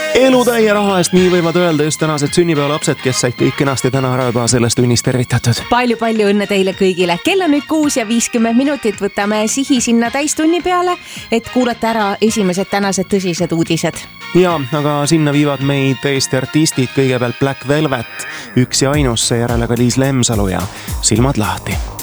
Elutäie raha eest, nii võivad öelda just tänased sünnipäevalapsed, kes said kõik kenasti täna ära juba selles tunnis tervitatud. Palju õnne teile kõigile. Kell on nüüd 6:50, võtame sihi sinna täistunni peale, et kuulata ära esimesed tänased tõsised uudised. Ja, aga sinna viivad meid tõesti artistid, kõigepealt Black Velvet, üks ja ainus, seejärele ka Liis Lemsalu ja Silmad lahti.